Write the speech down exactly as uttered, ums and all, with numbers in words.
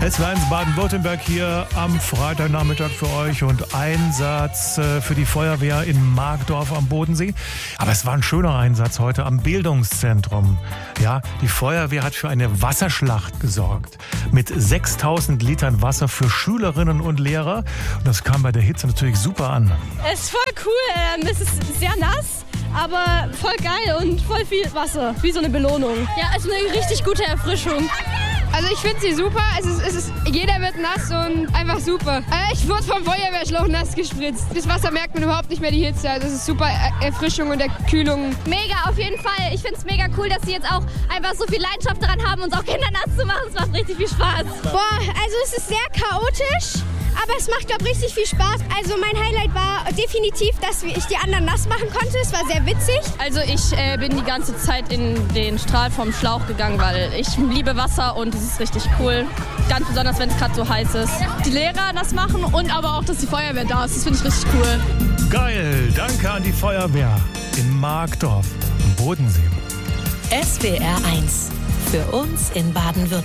S W R eins Baden-Württemberg hier am Freitagnachmittag für euch und Einsatz für die Feuerwehr in Markdorf am Bodensee. Aber es war ein schöner Einsatz heute am Bildungszentrum. Ja, die Feuerwehr hat für eine Wasserschlacht gesorgt mit sechstausend Litern Wasser für Schülerinnen und Lehrer. Und das kam bei der Hitze natürlich super an. Es ist voll cool, ähm, es ist sehr nass. Aber voll geil und voll viel Wasser, wie so eine Belohnung. Ja, also eine richtig gute Erfrischung. Also ich finde sie super, es ist, es ist, jeder wird nass und einfach super. Äh, ich wurde vom Feuerwehrschlauch nass gespritzt. Das Wasser merkt man überhaupt nicht mehr, die Hitze. Also es ist super Erfrischung und Erkühlung. Mega, auf jeden Fall. Ich finde es mega cool, dass sie jetzt auch einfach so viel Leidenschaft daran haben, uns auch Kinder nass zu machen. Es macht richtig viel Spaß. Boah, also es ist sehr chaotisch. Aber es macht, glaube ich, richtig viel Spaß. Also mein Highlight war definitiv, dass ich die anderen nass machen konnte. Es war sehr witzig. Also ich äh, bin die ganze Zeit in den Strahl vom Schlauch gegangen, weil ich liebe Wasser und es ist richtig cool. Ganz besonders, wenn es gerade so heiß ist. Die Lehrer nass machen und aber auch, dass die Feuerwehr da ist. Das finde ich richtig cool. Geil, danke an die Feuerwehr in Markdorf am Bodensee. S W R eins. Für uns in Baden-Württemberg.